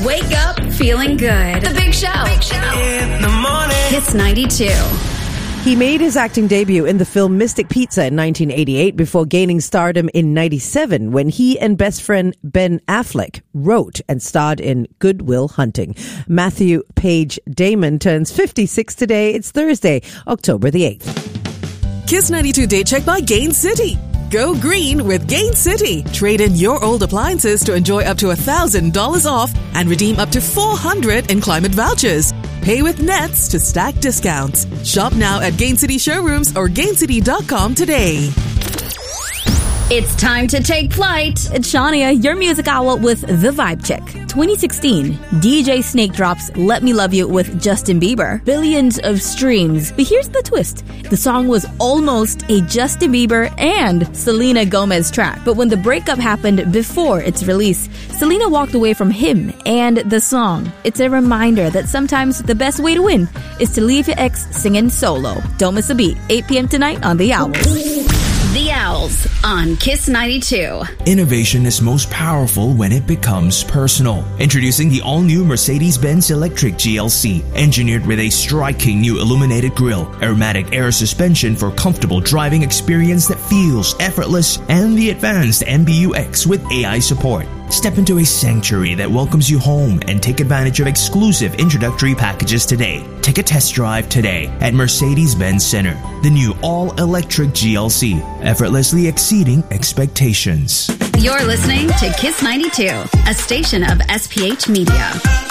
Wake up feeling good. The Big Show. In the morning. Kiss 92. He made his acting debut in the film Mystic Pizza in 1988 before gaining stardom in 97 when he and best friend Ben Affleck wrote and starred in Good Will Hunting. Matthew Page Damon turns 56 today. It's Thursday, October the 8th. Kiss 92 Day Check by Gain City. Go green with Gain City. Trade in your old appliances to enjoy up to $1,000 off and redeem up to $400 in climate vouchers. Pay with Nets to stack discounts. Shop now at Gain City showrooms or gaincity.com today. It's time to take flight. It's Shania, your music owl with The Vibe Check. 2016, DJ Snake drops Let Me Love You with Justin Bieber. Billions of streams. But here's the twist. The song was almost a Justin Bieber and Selena Gomez track. But when the breakup happened before its release, Selena walked away from him and the song. It's a reminder that sometimes the best way to win is to leave your ex singing solo. Don't miss a beat. 8 p.m. tonight on The Owls. The Owls on Kiss 92. Innovation is most powerful when it becomes personal. Introducing the all-new Mercedes-Benz Electric GLC, engineered with a striking new illuminated grille, aromatic air suspension for comfortable driving experience that feels effortless, and the advanced MBUX with AI support. Step into a sanctuary that welcomes you home and take advantage of exclusive introductory packages today. Take a test drive today at Mercedes-Benz Center. The new all-electric GLC, effortlessly exceeding expectations. You're listening to Kiss 92, a station of SPH Media.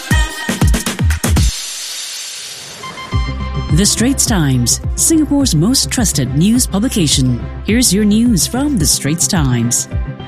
The Straits Times, Singapore's most trusted news publication. Here's your news from The Straits Times.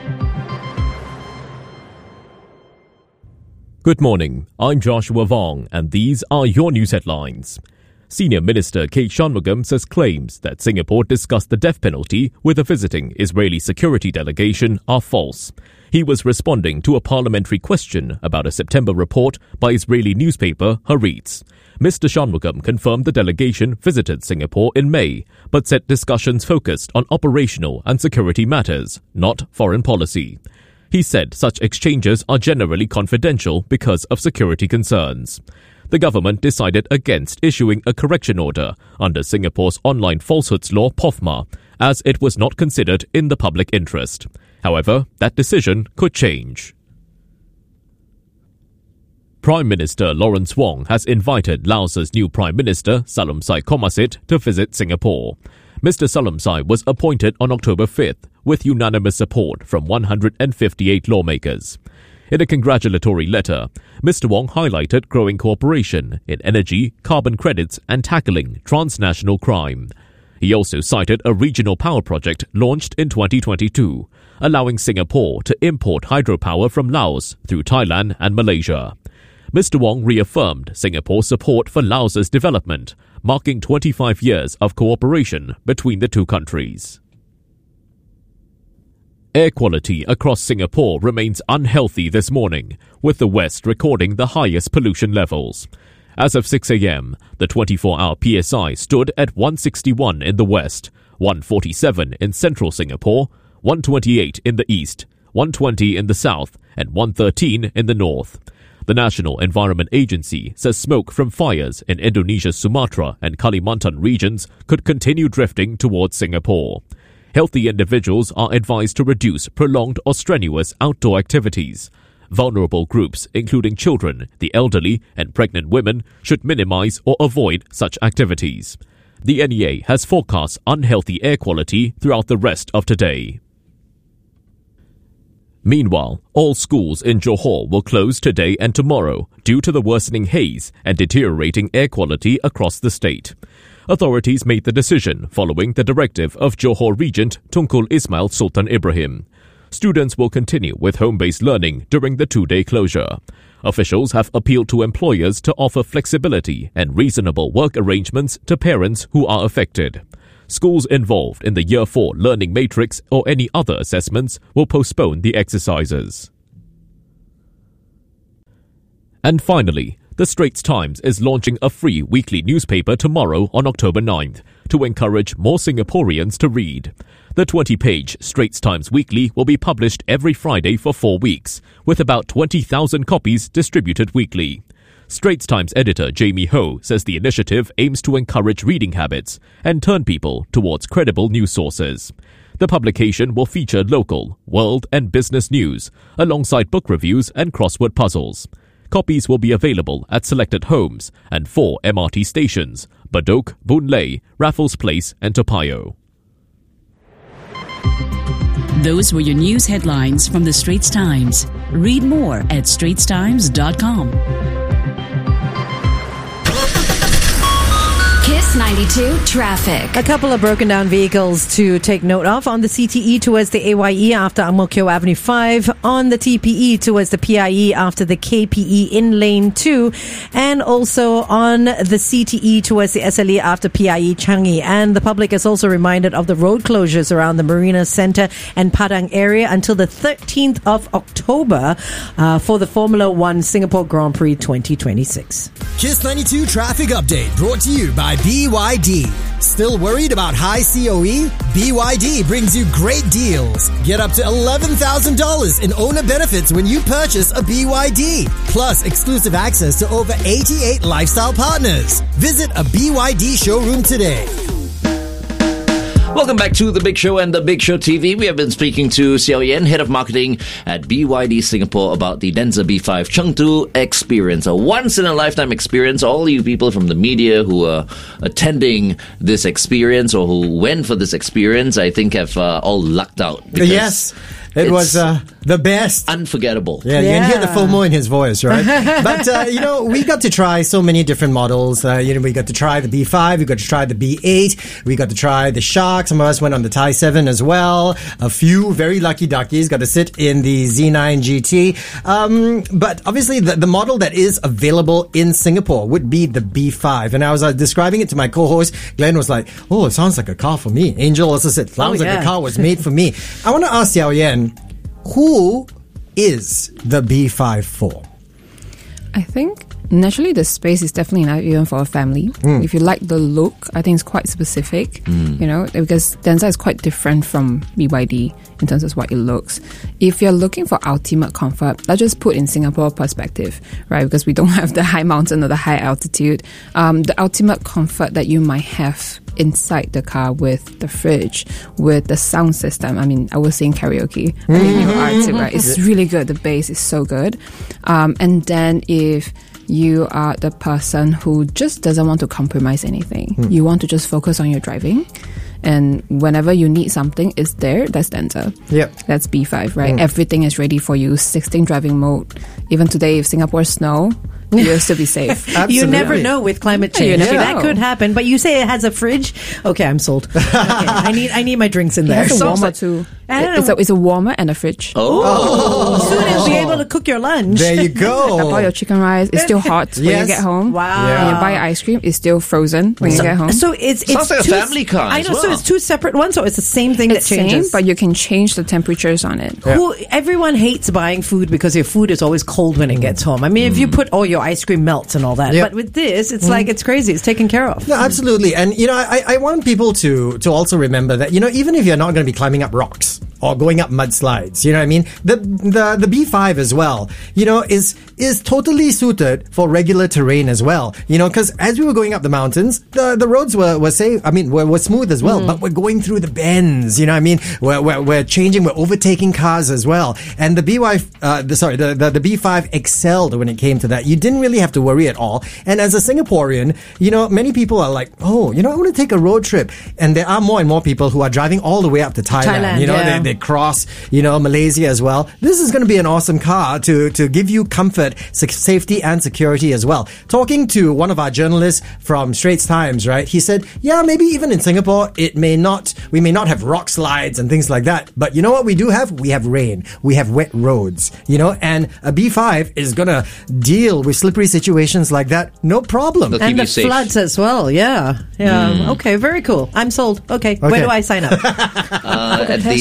Good morning, I'm Joshua Vong and these are your news headlines. Senior Minister K. Shanmugam says claims that Singapore discussed the death penalty with a visiting Israeli security delegation are false. He was responding to a parliamentary question about a September report by Israeli newspaper Haaretz. Mr. Shanmugam confirmed the delegation visited Singapore in May, but said discussions focused on operational and security matters, not foreign policy. He said such exchanges are generally confidential because of security concerns. The government decided against issuing a correction order under Singapore's online falsehoods law POFMA, as it was not considered in the public interest. However, that decision could change. Prime Minister Lawrence Wong has invited Laos's new Prime Minister Salamsai Komasit to visit Singapore. Mr. Salamsai was appointed on October 5th with unanimous support from 158 lawmakers. In a congratulatory letter, Mr. Wong highlighted growing cooperation in energy, carbon credits and tackling transnational crime. He also cited a regional power project launched in 2022, allowing Singapore to import hydropower from Laos through Thailand and Malaysia. Mr. Wong reaffirmed Singapore's support for Laos's development, marking 25 years of cooperation between the two countries. Air quality across Singapore remains unhealthy this morning, with the West recording the highest pollution levels. As of 6 a.m., the 24-hour PSI stood at 161 in the West, 147 in central Singapore, 128 in the East, 120 in the South, and 113 in the North. The National Environment Agency says smoke from fires in Indonesia's Sumatra and Kalimantan regions could continue drifting towards Singapore. Healthy individuals are advised to reduce prolonged or strenuous outdoor activities. Vulnerable groups, including children, the elderly, and pregnant women, should minimize or avoid such activities. The NEA has forecast unhealthy air quality throughout the rest of today. Meanwhile, all schools in Johor will close today and tomorrow due to the worsening haze and deteriorating air quality across the state. Authorities made the decision following the directive of Johor Regent Tunku Ismail Sultan Ibrahim. Students will continue with home-based learning during the two-day closure. Officials have appealed to employers to offer flexibility and reasonable work arrangements to parents who are affected. Schools involved in the Year 4 Learning Matrix or any other assessments will postpone the exercises. And finally, The Straits Times is launching a free weekly newspaper tomorrow on October 9th to encourage more Singaporeans to read. The 20-page Straits Times Weekly will be published every Friday for 4 weeks, with about 20,000 copies distributed weekly. Straits Times editor Jamie Ho says the initiative aims to encourage reading habits and turn people towards credible news sources. The publication will feature local, world and business news, alongside book reviews and crossword puzzles. Copies will be available at selected homes and 4 MRT stations: Bedok, Boon Lay, Raffles Place and Toa Payoh. Those were your news headlines from the Straits Times. Read more at straitstimes.com. Kiss 92 traffic. A couple of broken down vehicles to take note of on the CTE towards the AYE after Ang Mo Kio Avenue 5, on the TPE towards the PIE after the KPE in lane 2, and also on the CTE towards the SLE after PIE Changi. And the public is also reminded of the road closures around the Marina Centre and Padang area until the 13th of October for the Formula 1 Singapore Grand Prix 2026. Kiss 92 traffic update brought to you by BYD. Still worried about high COE? BYD brings you great deals. Get up to $11,000 in owner benefits when you purchase a BYD. Plus exclusive access to over 88 lifestyle partners. Visit a BYD showroom today. Welcome back to The Big Show and The Big Show TV. We have been speaking to Xiao Yan, Head of Marketing at BYD Singapore, about the Denza B5 Chengdu experience. A once-in-a-lifetime experience. All you people from the media who are attending this experience or who went for this experience, I think have all lucked out. Yes. It was the best. Unforgettable. Yeah, you can hear the FOMO in his voice, right? But, we got to try so many different models. We got to try the B5, we got to try the B8, we got to try the Shark. Some of us went on the Thai 7 as well. A few very lucky duckies got to sit in the Z9 GT. But obviously the model that is available in Singapore would be the B5. And I was describing it to my co-host. Glenn was like, oh, it sounds like a car for me. Angel also said, sounds like the car was made for me. I want to ask Xiao Yan, who is the B5 for? I think naturally the space is definitely not even for a family. If you like the look, I think it's quite specific, because Denza is quite different from BYD in terms of what it looks. If you're looking for ultimate comfort, let's just put in Singapore perspective, right? Because we don't have the high mountain or the high altitude. The ultimate comfort that you might have inside the car with the fridge, with the sound system. I mean, I was singing karaoke. I mean, you are too, right? It's really good. The bass is so good. And then if you are the person who just doesn't want to compromise anything, you want to just focus on your driving, and whenever you need something, it's there. That's Denza. Yep. That's B5, right? Everything is ready for you. 16 driving mode. Even today, if Singapore snow, you'll still be safe. You never know with climate change. That know. could happen. But you say it has a fridge. Okay, I'm sold. Okay, I need my drinks in there. It's a warmer too. It's a warmer and a fridge. Soon you'll be able to cook your lunch. There you go. Buy your chicken rice. It's still hot when you get home. Wow. When you buy ice cream, it's still frozen when you get home. So it's sounds like a family car. I know. So it's two separate ones, or it's the same thing It's that changes. same, but you can change the temperatures on it. Everyone hates buying food because your food is always cold when it gets home. I mean, if you put all your ice cream melts and all that. But with this, it's like it's crazy. It's taken care of. No, absolutely. And, I want people to also remember that, even if you're not going to be climbing up rocks or going up mudslides, you know what I mean? The B5 as well, is totally suited for regular terrain as well. Because as we were going up the mountains, the roads were safe. I mean, were smooth as well, but we're going through the bends, you know what I mean? We're changing, we're overtaking cars as well. And the B5 excelled when it came to that. You didn't really have to worry at all. And as a Singaporean, many people are like, I want to take a road trip. And there are more and more people who are driving all the way up to Thailand. They cross, Malaysia as well. This is going to be an awesome car to give you comfort, safety and security as well. Talking to one of our journalists from Straits Times, right? He said, maybe even in Singapore, we may not have rock slides and things like that. But you know what we do have? We have rain. We have wet roads, and a B5 is going to deal with slippery situations like that. No problem. And the floods as well. Yeah. Okay, very cool. I'm sold. Okay. Where do I sign up? At the Denza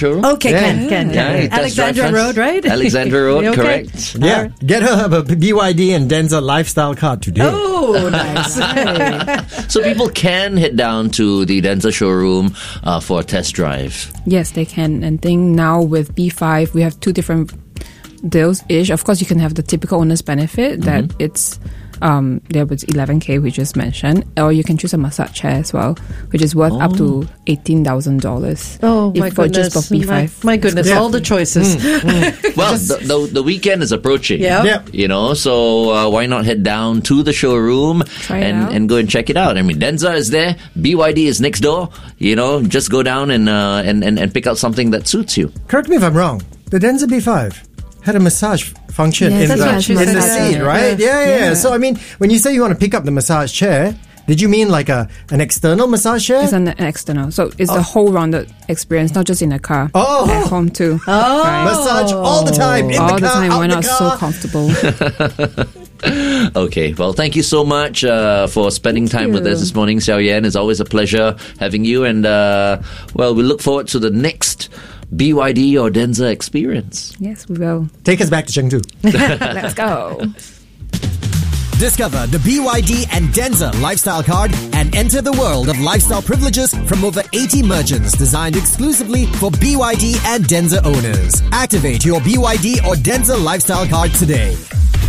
showroom? Okay, Ken. Yeah, Alexandra Road, right? Alexandra Road, Okay. correct. Yeah, get her a BYD and Denza lifestyle card today. Oh, nice. So people can head down to the Denza showroom for a test drive. Yes, they can. And think now with B5, we have two different deals-ish. Of course, you can have the typical owner's benefit that it's there was 11K we just mentioned, or you can choose a massage chair as well, which is worth up to $18,000. Oh my goodness! Just for B5. My goodness! Yeah. All the choices. Well, the weekend is approaching. Yep. You know, so why not head down to the showroom and go and check it out? I mean, Denza is there, BYD is next door. You know, just go down and pick out something that suits you. Correct me if I'm wrong. The Denza B5 had a massage function Yes, in that's the what she seat, said. right? Yeah. So, I mean, when you say you want to pick up the massage chair, did you mean like an external massage chair? It's an external. So it's a whole rounded experience, not just in the car. Oh. At home too. Oh. Right. Massage all the time, in All the the car, time. out Why the not? car. So comfortable. Okay, well, thank you so much for spending time with us this morning, Xiao Yan. It's always a pleasure having you. And, well, we look forward to the next BYD or Denza experience. Yes, we will. Take us back to Chengdu. Let's go. Discover the BYD and Denza lifestyle card and enter the world of lifestyle privileges from over 80 merchants designed exclusively for BYD and Denza owners. Activate your BYD or Denza lifestyle card today.